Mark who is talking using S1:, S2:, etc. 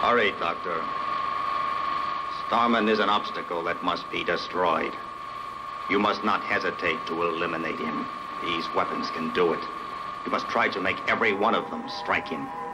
S1: Hurry, Doctor. Starman is an obstacle that must be destroyed. You must not hesitate to eliminate him. These weapons can do it. You must try to make every one of them strike him.